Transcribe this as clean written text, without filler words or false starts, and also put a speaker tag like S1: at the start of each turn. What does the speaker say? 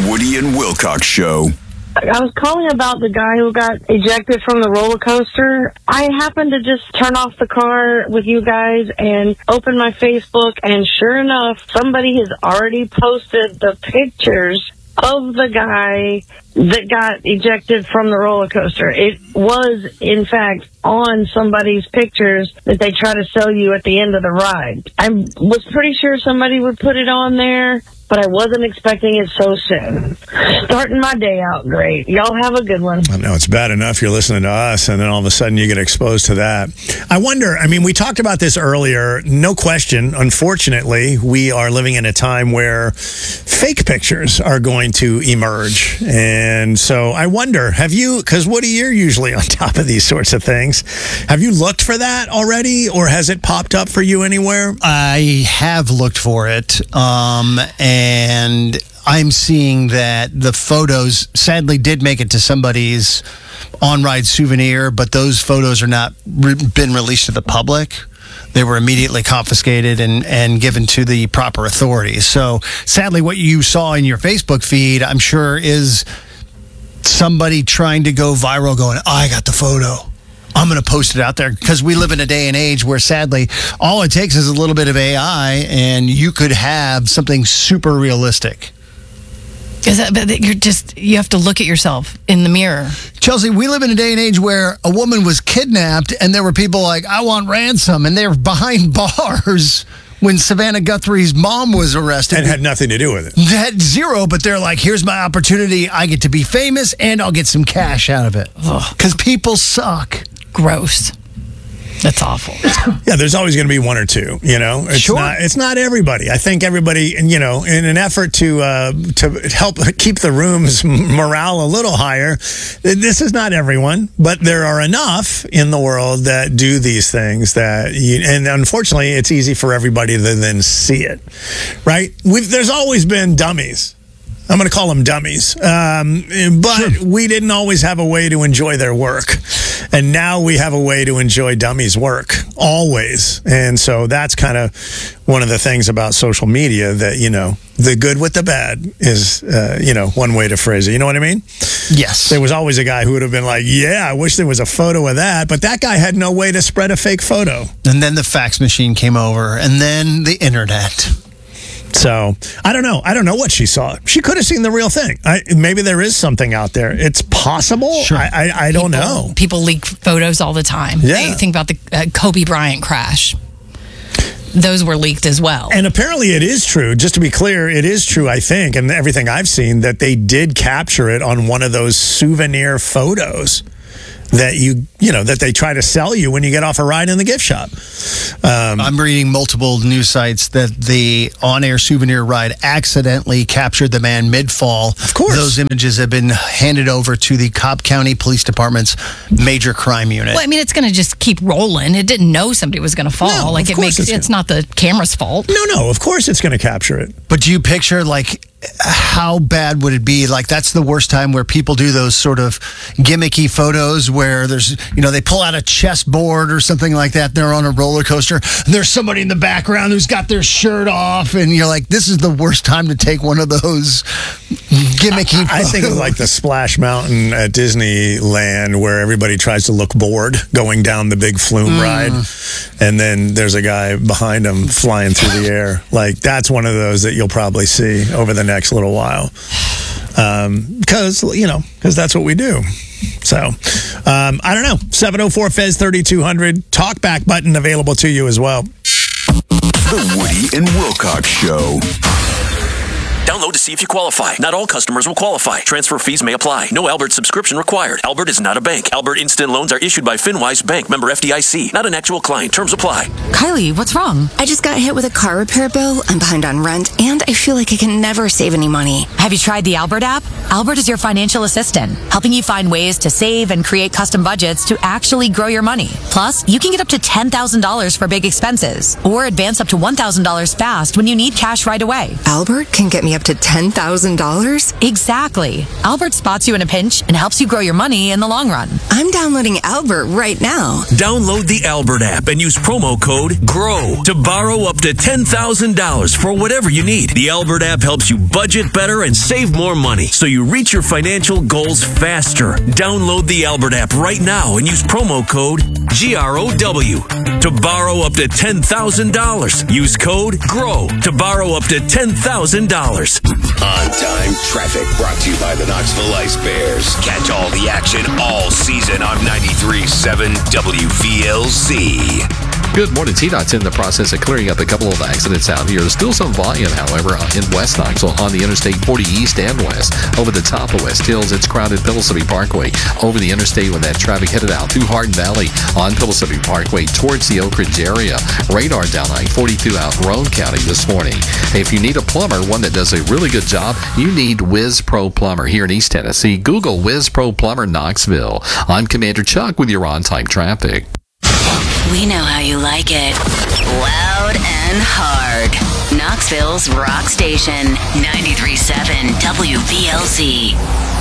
S1: The Woody and Wilcox Show.
S2: I was calling about the guy who got ejected from the roller coaster. I happened to just turn off the car with you guys and open my Facebook, and sure enough, somebody has already posted the pictures of the guy that got ejected from the roller coaster. It was, in fact, on somebody's pictures that they try to sell you at the end of the ride. I was pretty sure somebody would put it on there, but I wasn't expecting it so soon. Starting my day out great. Y'all have a good one.
S3: I know it's bad enough you're listening to us, and then all of a sudden you get exposed to that. I wonder, I mean, we talked about this earlier. No question, unfortunately, we are living in a time where fake pictures are going to emerge. And so I wonder, have you, because Woody, you're usually on top of these sorts of things. Have you looked for that already, or has it popped up for you anywhere?
S4: I have looked for it, and I'm seeing that the photos sadly did make it to somebody's on-ride souvenir, but those photos are not been released to the public. They were immediately confiscated and given to the proper authorities. So sadly, what you saw in your Facebook feed, I'm sure, is somebody trying to go viral going, I got the photo. I'm going to post it out there, because we live in a day and age where, sadly, all it takes is a little bit of AI and you could have something super realistic.
S5: You have to look at yourself in the mirror.
S4: Chelsea, we live in a day and age where a woman was kidnapped and there were people like, I want ransom, and they were behind bars when Savannah Guthrie's mom was arrested.
S3: And had nothing to do with it.
S4: Had zero, but they're like, here's my opportunity. I get to be famous and I'll get some cash out of it. Because people suck.
S5: Gross. That's awful.
S3: Yeah, there's always going to be one or two, you know. It's not everybody. I think everybody, you know, in an effort to help keep the room's morale a little higher, this is not everyone, but there are enough in the world that do these things and unfortunately, it's easy for everybody to then see it, right? There's always been dummies. I'm going to call them dummies. But we didn't always have a way to enjoy their work. And now we have a way to enjoy dummies' work, always. And so that's kind of one of the things about social media that, you know, the good with the bad is, one way to phrase it. You know what I mean?
S4: Yes.
S3: There was always a guy who would have been like, yeah, I wish there was a photo of that. But that guy had no way to spread a fake photo.
S4: And then the fax machine came over, and then the internet.
S3: So, I don't know. I don't know what she saw. She could have seen the real thing. Maybe there is something out there. It's possible.
S4: Sure.
S3: I don't know.
S5: People leak photos all the time.
S3: Yeah.
S5: Think about the Kobe Bryant crash. Those were leaked as well.
S3: And apparently it is true. Just to be clear, it is true, I think, and everything I've seen, that they did capture it on one of those souvenir photos that that they try to sell you when you get off a ride in the gift shop.
S4: I'm reading multiple news sites that the on-air souvenir ride accidentally captured the man mid-fall.
S3: Of course.
S4: Those images have been handed over to the Cobb County Police Department's major crime unit.
S5: Well, I mean, it's going to just keep rolling. It didn't know somebody was going to fall.
S3: No,
S5: it's not the camera's fault.
S3: No, of course it's going to capture it.
S4: But do you picture, like, how bad would it be? Like, that's the worst time where people do those sort of gimmicky photos where there's, they pull out a chessboard or something like that. They're on a roller coaster. And there's somebody in the background who's got their shirt off. And you're like, this is the worst time to take one of those gimmicky photos.
S3: I think of like the Splash Mountain at Disneyland where everybody tries to look bored going down the big flume ride. And then there's a guy behind them flying through the air. Like, that's one of those that you'll probably see over the next little while. Because that's what we do. So, I don't know. 704-FEZ-3200. Talkback button available to you as well.
S1: The Woody and Wilcox Show.
S6: Download to see if you qualify. Not all customers will qualify. Transfer fees may apply. No Albert subscription required. Albert is not a bank. Albert Instant Loans are issued by FinWise Bank, member FDIC. Not an actual client. Terms apply.
S7: Kylie, what's wrong? I just got hit with a car repair bill. I'm behind on rent, and I feel like I can never save any money.
S8: Have you tried the Albert app? Albert is your financial assistant, helping you find ways to save and create custom budgets to actually grow your money. Plus, you can get up to $10,000 for big expenses, or advance up to $1,000 fast when you need cash right away.
S7: Albert can get me me up to $10,000?
S8: Exactly. Albert spots you in a pinch and helps you grow your money in the long run.
S7: I'm downloading Albert right now.
S6: Download the Albert app and use promo code GROW to borrow up to $10,000 for whatever you need. The Albert app helps you budget better and save more money so you reach your financial goals faster. Download the Albert app right now and use promo code GROW to borrow up to $10,000. Use code GROW to borrow up to $10,000.
S1: On-time traffic brought to you by the Knoxville Ice Bears. Catch all the action all season on 93.7 WVLZ.
S9: Good morning. TDOT's in the process of clearing up a couple of accidents out here. There's still some volume, however, in West Knoxville on the Interstate 40 East and West. Over the top of West Hills, it's crowded Pillsbury Parkway. Over the interstate with that traffic headed out through Hardin Valley on Pillsbury Parkway towards the Oak Ridge area. Radar down I-42 out Roane County this morning. Hey, if you need a plumber, one that does a really good job, you need Whiz Pro Plumber here in East Tennessee. Google Whiz Pro Plumber Knoxville. I'm Commander Chuck with your on-time traffic.
S10: We know how you like it. Loud and hard. Knoxville's rock station, 93.7 WVLZ.